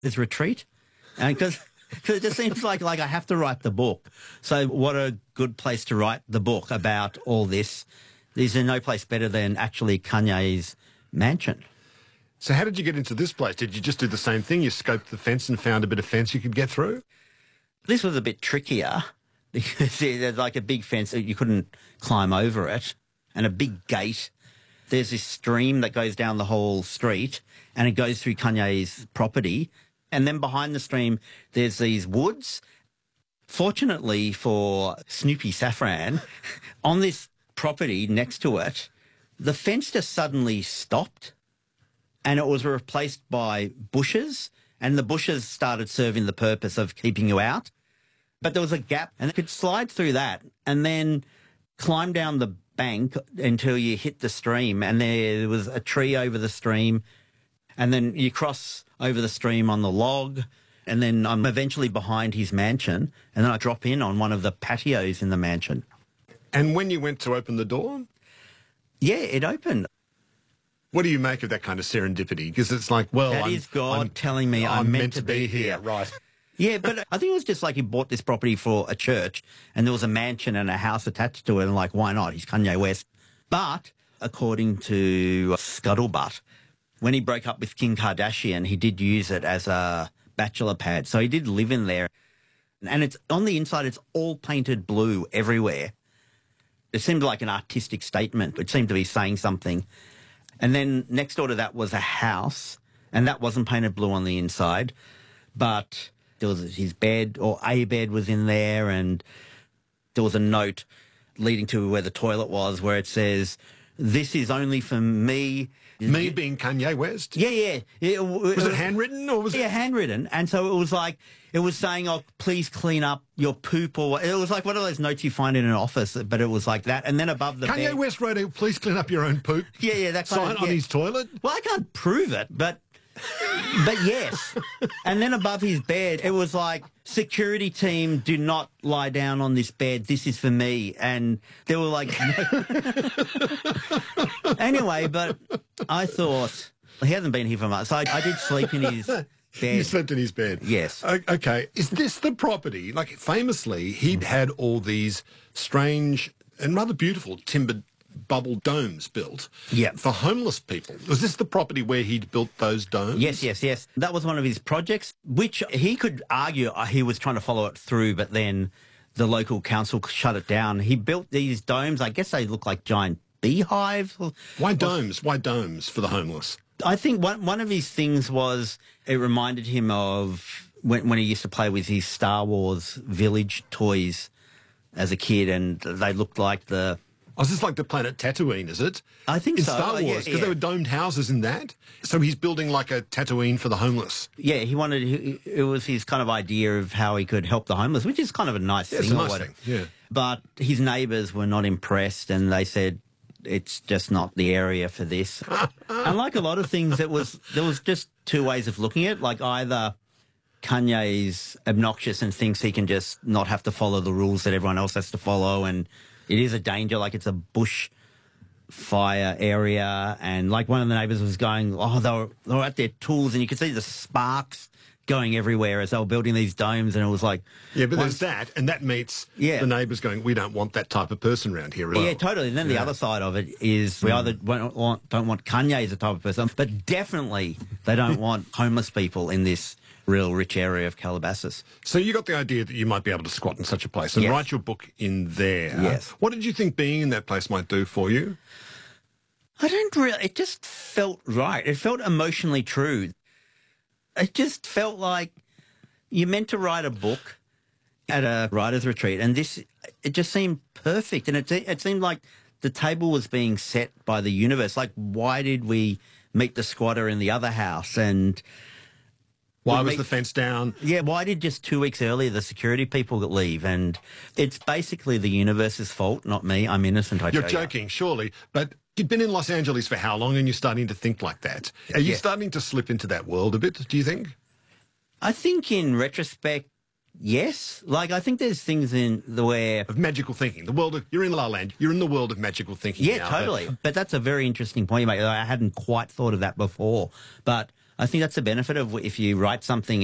Riders Retreat. And because it just seems like I have to write the book. So what a good place to write the book about all this. There's no place better than actually Kanye's mansion. So how did you get into this place? Did you just do the same thing? You scoped the fence and found a bit of fence you could get through? This was a bit trickier because there's like a big fence that you couldn't climb over it and a big gate. There's this stream that goes down the whole street and it goes through Kanye's property. And then behind the stream, there's these woods. Fortunately for Snoopy Safran, on this property next to it, the fence just suddenly stopped and it was replaced by bushes, and the bushes started serving the purpose of keeping you out. But there was a gap and you could slide through that and then climb down the bank until you hit the stream, and there was a tree over the stream, and then you cross over the stream on the log, and then I'm eventually behind his mansion, and then I drop in on one of the patios in the mansion. And when you went to open the door? Yeah, it opened. What do you make of that kind of serendipity? Because it's like, well, that is God telling me I'm meant to be here. Right. Yeah, but I think it was just like he bought this property for a church and there was a mansion and a house attached to it, and like, why not? He's Kanye West. But according to Scuttlebutt, when he broke up with Kim Kardashian, he did use it as a bachelor pad. So he did live in there. And it's on the inside, it's all painted blue everywhere. It seemed like an artistic statement. It seemed to be saying something. And then next door to that was a house, and that wasn't painted blue on the inside, but there was his bed, or a bed was in there, and there was a note leading to where the toilet was where it says, "This is only for me." Me being Kanye West? Yeah. Was it handwritten or was it? Yeah, handwritten. And so it was like, it was saying, oh, please clean up your poop, or it was like one of those notes you find in an office, but it was like that. And then above the Kanye bed, West wrote a "please clean up your own poop" yeah, that kind sign of, on his toilet? Well, I can't prove it, but yes. And then above his bed, it was like, security team, do not lie down on this bed. This is for me. And they were like, anyway, but I thought, he hasn't been here for months. So I did sleep in his bed. You slept in his bed? Yes. Okay. Is this the property? Like, famously, he'd had all these strange and rather beautiful timbered bubble domes built for homeless people. Was this the property where he'd built those domes? Yes. That was one of his projects, which he could argue he was trying to follow it through, but then the local council shut it down. He built these domes. I guess they look like giant beehives. Why domes? Why domes for the homeless? I think one of his things was it reminded him of when he used to play with his Star Wars village toys as a kid, and they looked like the... Oh, is this like the planet Tatooine, is it? I think in so. In Star Wars, because there were domed houses in that. So he's building like a Tatooine for the homeless. Yeah, it was his kind of idea of how he could help the homeless, which is kind of a nice thing. It's a nice thing, yeah. But his neighbours were not impressed, and they said, it's just not the area for this. And like a lot of things, there was just two ways of looking at it. Like, either Kanye's obnoxious and thinks he can just not have to follow the rules that everyone else has to follow, and it is a danger, like it's a bush fire area, and like one of the neighbours was going, oh, they were at their tools, and you could see the sparks going everywhere as they were building these domes, and it was like... Yeah, but there's that, and that meets the neighbours going, we don't want that type of person around here. Yeah, totally. And then the other side of it is we either don't want Kanye as a type of person, but definitely they don't want homeless people in this real rich area of Calabasas. So you got the idea that you might be able to squat in such a place and write your book in there. Yes. What did you think being in that place might do for you? I don't really... It just felt right. It felt emotionally true. It just felt like you're meant to write a book at a writer's retreat, and it just seemed perfect. And it seemed like the table was being set by the universe. Like, why did we meet the squatter in the other house? And... Why was the fence down? Yeah, why did just 2 weeks earlier the security people leave? And it's basically the universe's fault, not me. I'm innocent, You're joking, surely. But you've been in Los Angeles for how long, and you're starting to think like that? Are you starting to slip into that world a bit, do you think? I think in retrospect, yes. Like, I think there's things in the where... Of magical thinking. The world of... You're in La La Land. You're in the world of magical thinking now. Yeah, totally. But that's a very interesting point you make. I hadn't quite thought of that before. But I think that's the benefit of if you write something